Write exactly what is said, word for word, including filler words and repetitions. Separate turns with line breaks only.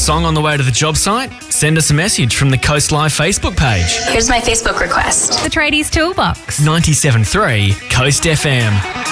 song on the way to the job site? Send us a message from the Coast Live Facebook page.
Here's my Facebook request.
The Tradies Toolbox.
ninety-seven point three Coast F M.